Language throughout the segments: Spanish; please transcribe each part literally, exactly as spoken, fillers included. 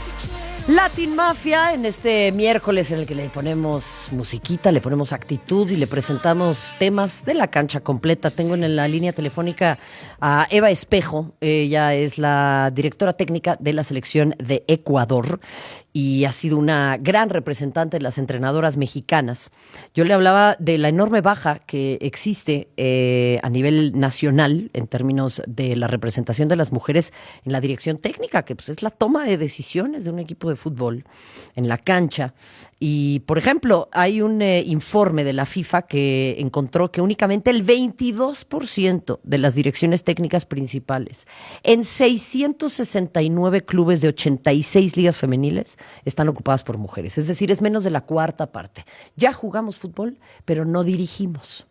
Latin Mafia en este miércoles en el que le ponemos musiquita, le ponemos actitud y le presentamos temas de la cancha completa. Tengo en la línea telefónica a Eva Espejo. Ella es la directora técnica de la selección de Ecuador y ha sido una gran representante de las entrenadoras mexicanas. Yo le hablaba de la enorme baja que existe eh, a nivel nacional en términos de la representación de las mujeres en la dirección técnica, que pues es la toma de decisiones de un equipo de fútbol en la cancha. Y, por ejemplo, hay un eh, informe de la FIFA que encontró que únicamente el veintidós por ciento de las direcciones técnicas principales en seiscientos sesenta y nueve clubes de ochenta y seis ligas femeniles están ocupadas por mujeres. Es decir, es menos de la cuarta parte. Ya jugamos fútbol, pero no dirigimos.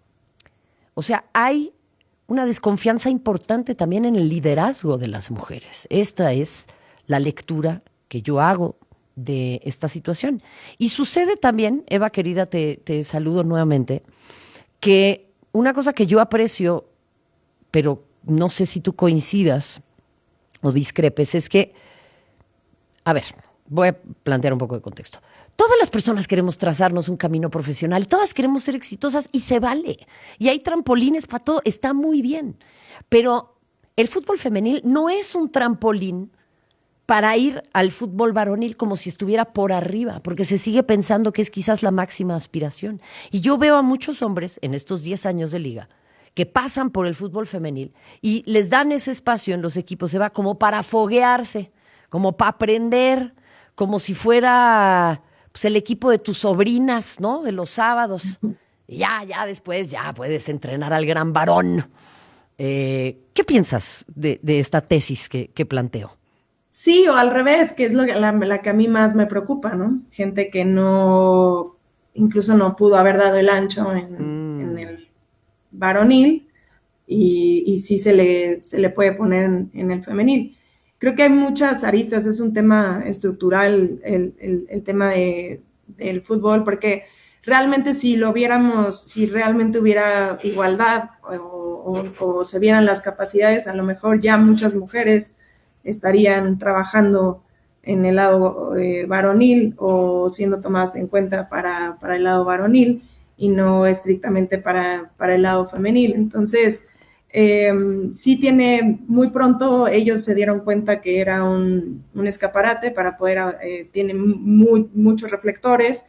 O sea, hay una desconfianza importante también en el liderazgo de las mujeres. Esta es la lectura que yo hago de esta situación. Y sucede también, Eva querida, te, te saludo nuevamente, que una cosa que yo aprecio, pero no sé si tú coincidas o discrepes, es que, a ver, voy a plantear un poco de contexto. Todas las personas queremos trazarnos un camino profesional, todas queremos ser exitosas y se vale. Y hay trampolines para todo, está muy bien. Pero el fútbol femenil no es un trampolín para ir al fútbol varonil como si estuviera por arriba, porque se sigue pensando que es quizás la máxima aspiración. Y yo veo a muchos hombres en estos diez años de liga que pasan por el fútbol femenil y les dan ese espacio en los equipos, se va como para foguearse, como para aprender, como si fuera pues, el equipo de tus sobrinas, ¿no? De los sábados. Y ya, ya después ya puedes entrenar al gran varón. Eh, ¿Qué piensas de, de esta tesis que, que planteo? Sí, o al revés, que es lo que, la, la que a mí más me preocupa, ¿no? Gente que no, incluso no pudo haber dado el ancho en, Mm. en el varonil y, y sí se le, se le puede poner en, en el femenil. Creo que hay muchas aristas, es un tema estructural el, el, el tema de, del fútbol, porque realmente si lo viéramos, si realmente hubiera igualdad o, o, o se vieran las capacidades, a lo mejor ya muchas mujeres estarían trabajando en el lado eh, varonil o siendo tomadas en cuenta para, para el lado varonil y no estrictamente para, para el lado femenil. Entonces, eh, sí tiene, muy pronto ellos se dieron cuenta que era un, un escaparate para poder, eh, tiene muy, muchos reflectores,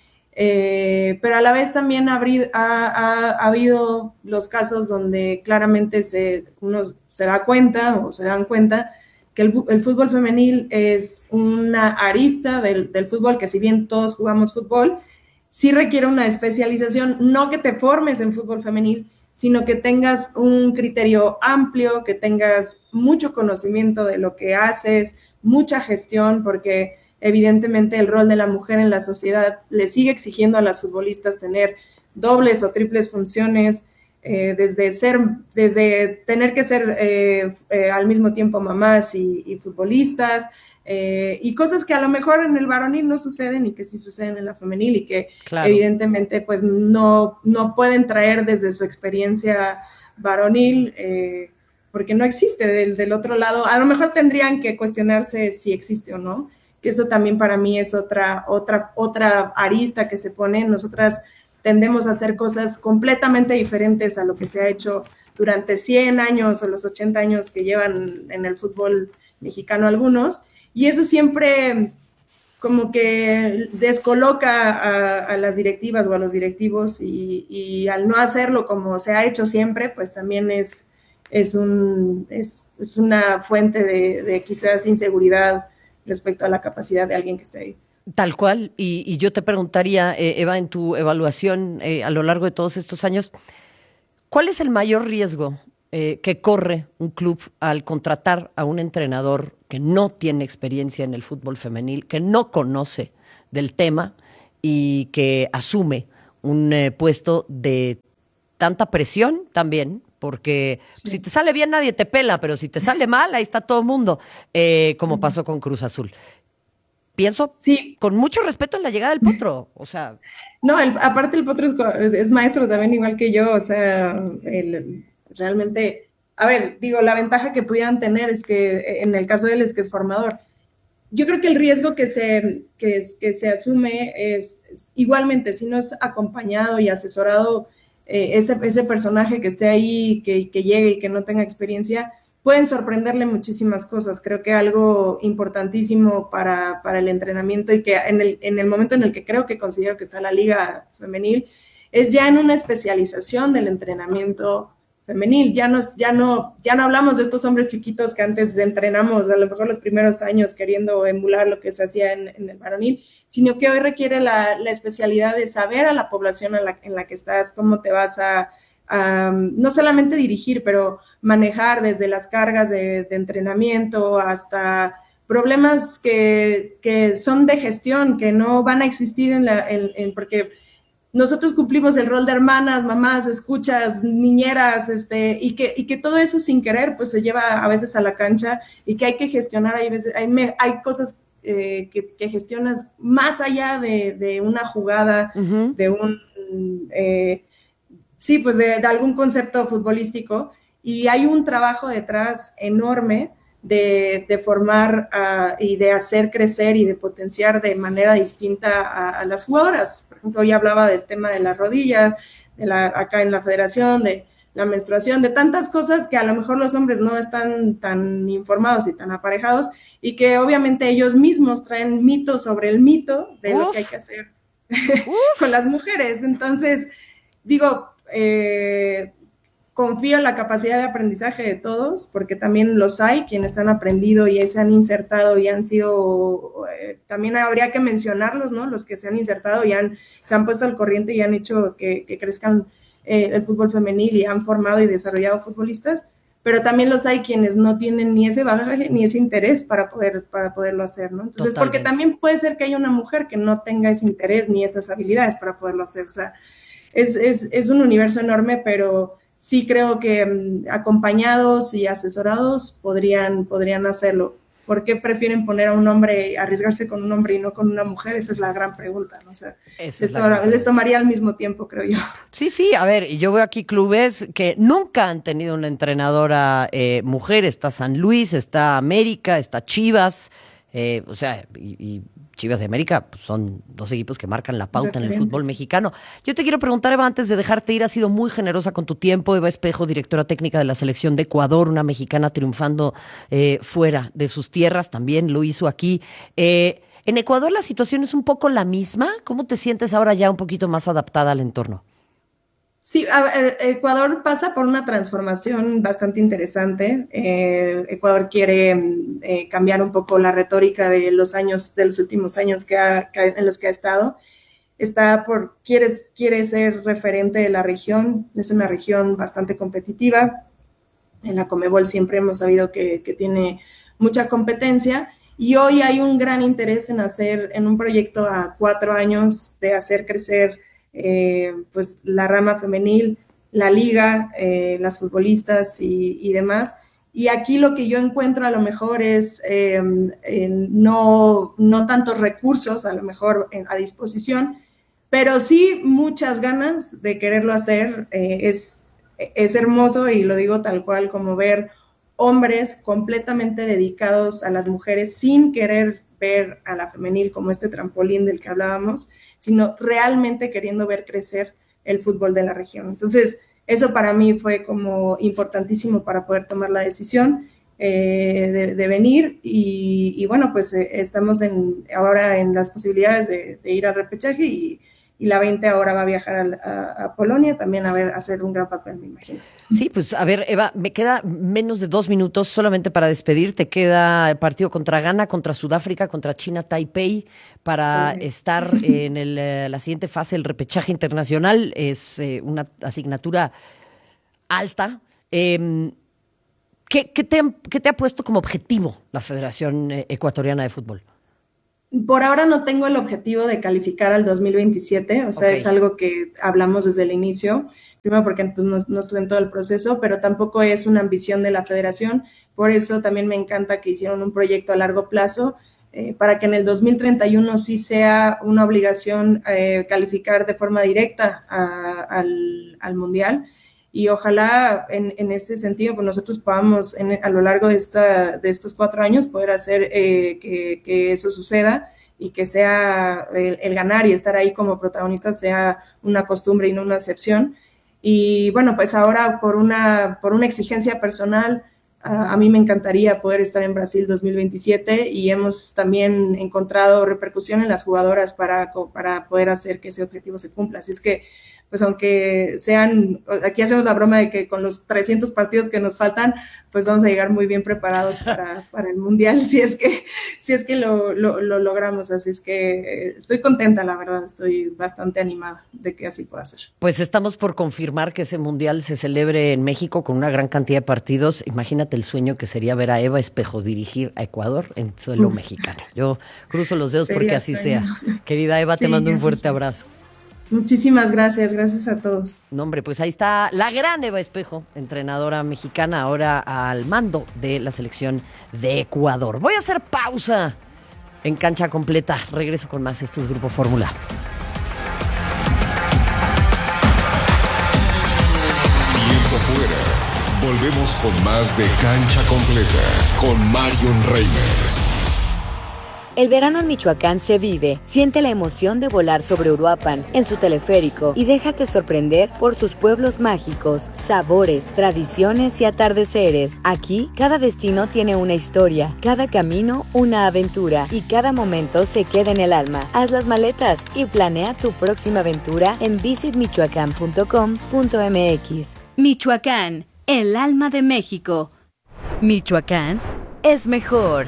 eh, pero a la vez también ha, ha, ha, ha habido los casos donde claramente se, uno se da cuenta o se dan cuenta que el, el fútbol femenil es una arista del, del fútbol, que si bien todos jugamos fútbol, sí requiere una especialización, no que te formes en fútbol femenil, sino que tengas un criterio amplio, que tengas mucho conocimiento de lo que haces, mucha gestión, porque evidentemente el rol de la mujer en la sociedad le sigue exigiendo a las futbolistas tener dobles o triples funciones, Eh, desde ser, desde tener que ser eh, eh, al mismo tiempo mamás y, y futbolistas, eh, y cosas que a lo mejor en el varonil no suceden y que sí suceden en la femenil y que Claro. evidentemente pues no, no pueden traer desde su experiencia varonil, eh, porque no existe del, del otro lado. A lo mejor tendrían que cuestionarse si existe o no, que eso también para mí es otra, otra, otra arista que se pone. Nosotras tendemos a hacer cosas completamente diferentes a lo que se ha hecho durante cien años o los ochenta años que llevan en el fútbol mexicano algunos, y eso siempre como que descoloca a, a las directivas o a los directivos, y, y al no hacerlo como se ha hecho siempre, pues también es, es, un, es, es una fuente de, de quizás inseguridad respecto a la capacidad de alguien que esté ahí. Tal cual, y, y yo te preguntaría, eh, Eva, en tu evaluación eh, a lo largo de todos estos años, ¿cuál es el mayor riesgo eh, que corre un club al contratar a un entrenador que no tiene experiencia en el fútbol femenil, que no conoce del tema y que asume un eh, puesto de tanta presión también? Porque sí. Si te sale bien nadie te pela, pero si te sale mal, ahí está todo el mundo, eh, como pasó con Cruz Azul. Pienso sí. Con mucho respeto en la llegada del Potro, o sea... No, el, aparte el Potro es, es maestro también igual que yo, o sea, el, realmente, a ver, digo, la ventaja que pudieran tener es que, en el caso de él, es que es formador. yo creo que el riesgo que se, que, es, que se asume es, es, igualmente, si no es acompañado y asesorado eh, ese, ese personaje que esté ahí, que, que llegue y que no tenga experiencia, pueden sorprenderle muchísimas cosas. Creo que algo importantísimo para, para el entrenamiento y que en el, en el momento en el que creo que considero que está la liga femenil, es ya en una especialización del entrenamiento femenil. Ya no, ya no, ya no hablamos de estos hombres chiquitos que antes entrenamos, a lo mejor los primeros años queriendo emular lo que se hacía en, en el varonil, sino que hoy requiere la, la especialidad de saber a la población en la, en la que estás, cómo te vas a, a no solamente dirigir, pero manejar desde las cargas de, de entrenamiento hasta problemas que, que son de gestión, que no van a existir en la, en, en, porque nosotros cumplimos el rol de hermanas, mamás, escuchas, niñeras, este, y que, y que todo eso sin querer, pues se lleva a veces a la cancha y que hay que gestionar, hay veces, hay, hay cosas eh, que, que gestionas más allá de, de una jugada, uh-huh. de un, eh, sí, pues de, de algún concepto futbolístico, y hay un trabajo detrás enorme de, de formar uh, y de hacer crecer y de potenciar de manera distinta a, a las jugadoras. Por ejemplo, ya hablaba del tema de la rodilla, de la, acá en la federación, de la menstruación, de tantas cosas que a lo mejor los hombres no están tan informados y tan aparejados, y que obviamente ellos mismos traen mitos sobre el mito de Uf. Lo que hay que hacer con las mujeres. Entonces, digo, eh, confío en la capacidad de aprendizaje de todos, porque también los hay quienes han aprendido y se han insertado y han sido, eh, también habría que mencionarlos, ¿no? Los que se han insertado y han, se han puesto al corriente y han hecho que, que crezcan eh, el fútbol femenil y han formado y desarrollado futbolistas, pero también los hay quienes no tienen ni ese bagaje ni ese interés para poder para poderlo hacer, ¿no? Entonces, Totalmente. Porque también puede ser que haya una mujer que no tenga ese interés ni esas habilidades para poderlo hacer, o sea, es, es, es un universo enorme, pero sí creo que um, acompañados y asesorados podrían, podrían hacerlo. ¿Por qué prefieren poner a un hombre, arriesgarse con un hombre y no con una mujer? Esa es la gran pregunta, ¿no? O sea, esto les tomaría al mismo tiempo, creo yo. Sí, sí, a ver, yo veo aquí clubes que nunca han tenido una entrenadora eh, mujer. Está San Luis, está América, está Chivas, eh, o sea, y, y Chivas de América pues son dos equipos que marcan la pauta en el fútbol mexicano. Yo te quiero preguntar, Eva, antes de dejarte ir, has sido muy generosa con tu tiempo. Eva Espejo, directora técnica de la selección de Ecuador, una mexicana triunfando eh, fuera de sus tierras, también lo hizo aquí. Eh, ¿En Ecuador la situación es un poco la misma? ¿Cómo te sientes ahora ya un poquito más adaptada al entorno? Sí, a ver, Ecuador pasa por una transformación bastante interesante. Eh, Ecuador quiere eh, cambiar un poco la retórica de los años, de los últimos años que ha, que, en los que ha estado. Está por, quiere, quiere ser referente de la región. Es una región bastante competitiva. En la Conmebol siempre hemos sabido que, que tiene mucha competencia. Y hoy hay un gran interés en hacer, en un proyecto a cuatro años, de hacer crecer Eh, pues la rama femenil, la liga, eh, las futbolistas y, y demás. Y aquí lo que yo encuentro a lo mejor es eh, eh, no, no tantos recursos a lo mejor en, a disposición, pero sí muchas ganas de quererlo hacer. Eh, es, es hermoso, y lo digo tal cual, como ver hombres completamente dedicados a las mujeres sin querer ver a la femenil como este trampolín del que hablábamos, sino realmente queriendo ver crecer el fútbol de la región. Entonces, eso para mí fue como importantísimo para poder tomar la decisión eh, de, de venir, y, y bueno, pues eh, estamos en, ahora en las posibilidades de, de ir al repechaje, y, y la veinte ahora va a viajar a, a, a Polonia también a ver, a hacer un gran papel, me imagino. Sí, pues a ver, Eva, me queda menos de dos minutos solamente para despedirte. Queda el partido contra Ghana, contra Sudáfrica, contra China Taipei, para sí. estar en el, la siguiente fase, el repechaje internacional. Es eh, una asignatura alta. Eh, ¿qué, qué, te, ¿Qué te ha puesto como objetivo la Federación Ecuatoriana de Fútbol? Por ahora no tengo el objetivo de calificar al dos mil veintisiete, o sea, okay. es algo que hablamos desde el inicio, primero porque pues, no, no estuve en todo el proceso, pero tampoco es una ambición de la federación. Por eso también me encanta que hicieron un proyecto a largo plazo, eh, para que en el dos mil treinta y uno sí sea una obligación eh, calificar de forma directa a, al, al Mundial. y ojalá en, en ese sentido pues nosotros podamos en, a lo largo de, esta, de estos cuatro años poder hacer eh, que, que eso suceda y que sea el, el ganar y estar ahí como protagonistas sea una costumbre y no una excepción. Y bueno, pues ahora por una, por una exigencia personal, a, a mí me encantaría poder estar en Brasil dos mil veintisiete y hemos también encontrado repercusión en las jugadoras para, para poder hacer que ese objetivo se cumpla. Así es que pues aunque sean, aquí hacemos la broma de que con los trescientos partidos que nos faltan, pues vamos a llegar muy bien preparados para, para el Mundial, si es que, si es que lo, lo, lo logramos. Así es que estoy contenta, la verdad, estoy bastante animada de que así pueda ser. Pues estamos por confirmar que ese Mundial se celebre en México con una gran cantidad de partidos. Imagínate el sueño que sería ver a Eva Espejo dirigir a Ecuador en suelo Uf. mexicano. Yo cruzo los dedos Sería porque así sueño. sea. Querida Eva, sí, te mando un fuerte sí. abrazo. Muchísimas gracias, gracias a todos. No, hombre, pues ahí está la gran Eva Espejo, entrenadora mexicana, ahora al mando de la selección de Ecuador. Voy a hacer pausa en Cancha Completa. Regreso con más. Esto es Grupo Fórmula. Tiempo fuera. Volvemos con más de Cancha Completa con Marion Reimers. El verano en Michoacán se vive. Siente la emoción de volar sobre Uruapan en su teleférico y déjate sorprender por sus pueblos mágicos, sabores, tradiciones y atardeceres. Aquí, cada destino tiene una historia, cada camino una aventura y cada momento se queda en el alma. Haz las maletas y planea tu próxima aventura en visit michoacán punto com punto m x. Michoacán, el alma de México. Michoacán es mejor.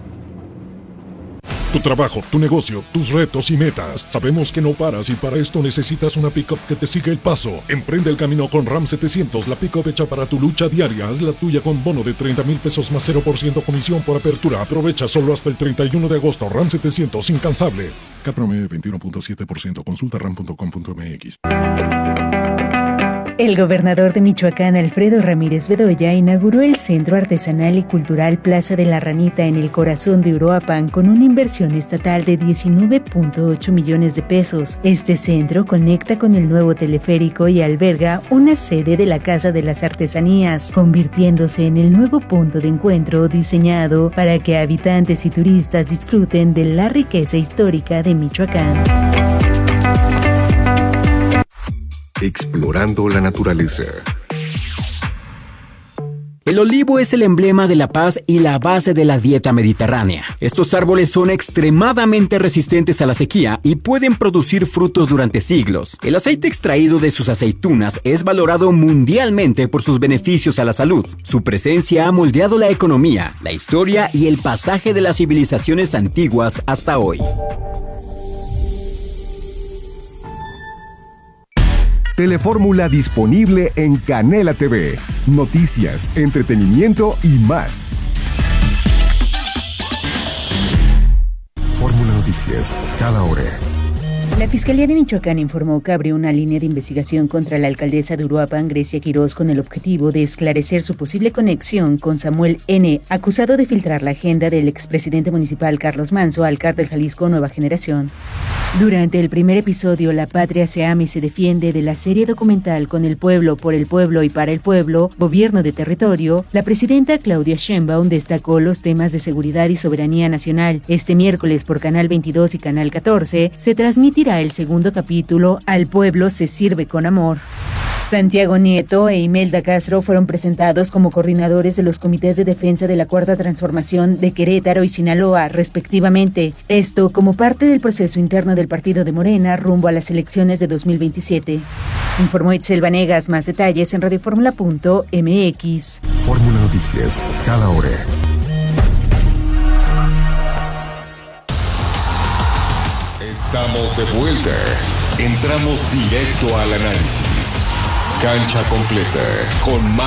Tu trabajo, tu negocio, tus retos y metas. Sabemos que no paras y para esto necesitas una pick-up que te siga el paso. Emprende el camino con RAM setecientos, la pick-up hecha para tu lucha diaria. Haz la tuya con bono de treinta mil pesos más cero por ciento comisión por apertura. Aprovecha solo hasta el treinta y uno de agosto. RAM setecientos, incansable. C A P promedio veintiuno punto siete por ciento. Consulta ram punto com punto m x. El gobernador de Michoacán, Alfredo Ramírez Bedoya, inauguró el Centro Artesanal y Cultural Plaza de la Ranita en el corazón de Uruapan con una inversión estatal de diecinueve punto ocho millones de pesos. Este centro conecta con el nuevo teleférico y alberga una sede de la Casa de las Artesanías, convirtiéndose en el nuevo punto de encuentro diseñado para que habitantes y turistas disfruten de la riqueza histórica de Michoacán. Explorando la naturaleza. El olivo es el emblema de la paz y la base de la dieta mediterránea. Estos árboles son extremadamente resistentes a la sequía y pueden producir frutos durante siglos. El aceite extraído de sus aceitunas es valorado mundialmente por sus beneficios a la salud. Su presencia ha moldeado la economía, la historia y el pasaje de las civilizaciones antiguas hasta hoy. Telefórmula disponible en Canela T V. Noticias, entretenimiento y más. Fórmula Noticias, cada hora. La Fiscalía de Michoacán informó que abrió una línea de investigación contra la alcaldesa de Uruapan, Grecia Quirós, con el objetivo de esclarecer su posible conexión con Samuel N., acusado de filtrar la agenda del expresidente municipal Carlos Manso al Cártel Jalisco Nueva Generación. Durante el primer episodio, La Patria se ama y se defiende, de la serie documental Con el pueblo, por el pueblo y para el pueblo, Gobierno de Territorio, la presidenta Claudia Sheinbaum destacó los temas de seguridad y soberanía nacional. Este miércoles por Canal veintidós y Canal catorce se transmitirá el segundo capítulo, Al pueblo se sirve con amor. Santiago Nieto e Imelda Castro fueron presentados como coordinadores de los comités de defensa de la Cuarta Transformación de Querétaro y Sinaloa, respectivamente. Esto como parte del proceso interno del partido de Morena rumbo a las elecciones de dos mil veintisiete. Informó Itzel Vanegas. Más detalles en radioformula punto m x. Fórmula Noticias, cada hora. Estamos de vuelta. Entramos directo al análisis. Cancha Completa con